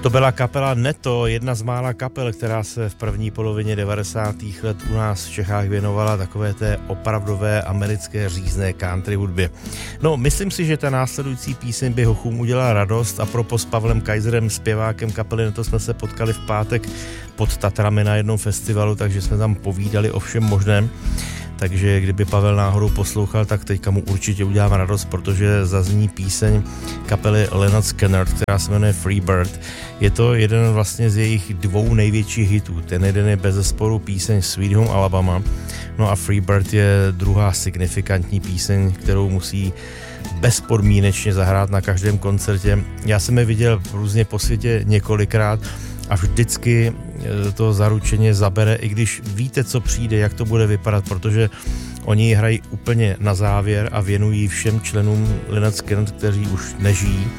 To byla kapela Netto, jedna z mála kapel, která se v první polovině 90. let u nás v Čechách věnovala takové té opravdové americké řízné country hudbě. No, myslím si, že ta následující píseň by hochům udělala radost a propos s Pavlem Kaiserem, zpěvákem kapely Netto, jsme se potkali v pátek pod Tatrami na jednom festivalu, takže jsme tam povídali o všem možném. Takže kdyby Pavel náhodou poslouchal, tak teďka mu určitě udělám radost, protože zazní píseň kapely Lynyrd Skynyrd, která se jmenuje Freebird. Je to jeden vlastně z jejich dvou největších hitů. Ten jeden je bezesporu píseň Sweet Home Alabama, no a Freebird je druhá signifikantní píseň, kterou musí bezpodmínečně zahrát na každém koncertě. Já jsem je viděl různě po světě několikrát a vždycky to zaručeně zabere, i když víte, co přijde, jak to bude vypadat, protože oni hrají úplně na závěr a věnují všem členům Lynyrd Skynyrd, kteří už nežijí.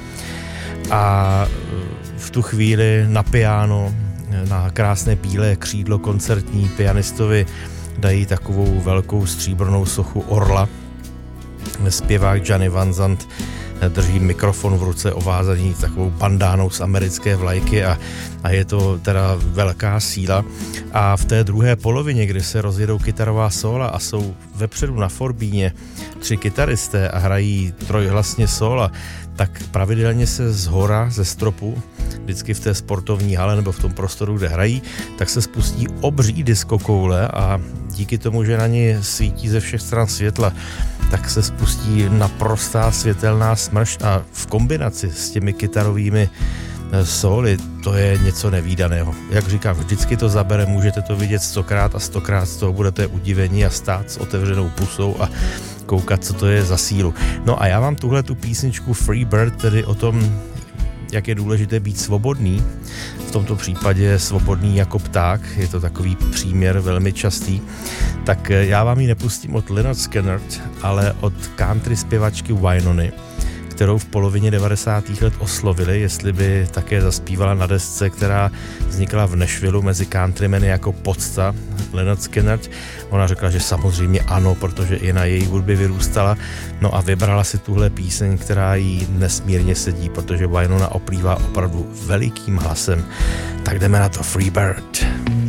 A v tu chvíli na piano, na krásné bílé křídlo koncertní pianistovi dají takovou velkou stříbrnou sochu orla. Zpěvák Gianni Van Zandt drží mikrofon v ruce ovázaný takovou bandánou z americké vlajky a je to teda velká síla. A v té druhé polovině, kdy se rozjedou kytarová sóla a jsou vepředu na forbíně 3 kytaristé a hrají trojhlasně sóla, tak pravidelně se zhora, ze stropu, vždycky v té sportovní hale nebo v tom prostoru, kde hrají, tak se spustí obří diskokoule a díky tomu, že na ně svítí ze všech stran světla, tak se spustí naprostá světelná smršť a v kombinaci s těmi kytarovými sóly to je něco nevídaného. Jak říkám, vždycky to zabere, můžete to vidět 100krát a 100krát z toho budete udivení a stát s otevřenou pusou a koukat, co to je za sílu. No a já vám tuhle tu písničku Freebird, tedy o tom, jak je důležité být svobodný, v tomto případě svobodný jako pták, je to takový příměr velmi častý, tak já vám ji nepustím od Lynyrd Skynyrd, ale od country zpěvačky Wynony, kterou v polovině 90. let oslovili, jestli by také zaspívala na desce, která vznikla v Nashvillu mezi countrymeny jako podsta Lynyrd Skynyrd. Ona řekla, že samozřejmě ano, protože i na její hudbě vyrůstala, no a vybrala si tuhle píseň, která jí nesmírně sedí, protože Wynona oplývá opravdu velikým hlasem. Tak jdeme na to, Freebird.